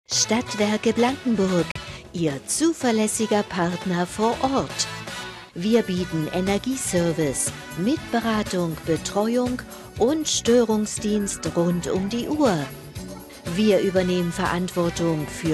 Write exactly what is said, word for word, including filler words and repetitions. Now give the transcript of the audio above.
Stadtwerke Blankenburg, Ihr zuverlässiger Partner vor Ort. Wir bieten Energieservice mit Beratung, Betreuung und Störungsdienst rund um die Uhr. Wir übernehmen Verantwortung für